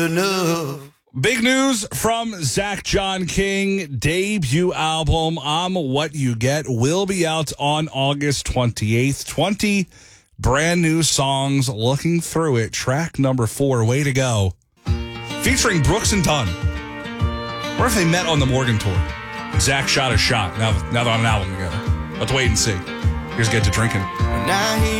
Big news from Zach John King. Debut album, I'm What You Get, will be out on August 28th. 20 brand new songs. Looking through it. Track number 4, Way to Go, featuring Brooks and Dunn. What if they met on the Morgan tour? Zach shot a shot. Now they're on an album together. Let's wait and see. Here's Get to Drinking.